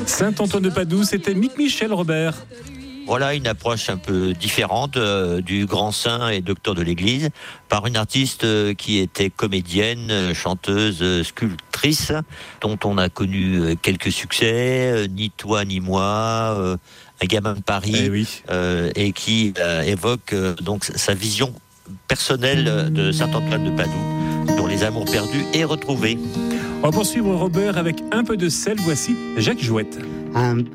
Saint-Antoine de Padoue, c'était Mick Michel, Robert. Voilà une approche un peu différente du grand saint et docteur de l'Église par une artiste qui était comédienne, chanteuse, sculptrice, dont on a connu quelques succès, Ni toi ni moi, Un gamin de Paris, et qui évoque donc sa vision personnelle de Saint-Antoine de Padoue, dont les amours perdus et retrouvés. On va poursuivre, Robert, avec un peu de sel. Voici Jacques Jouette.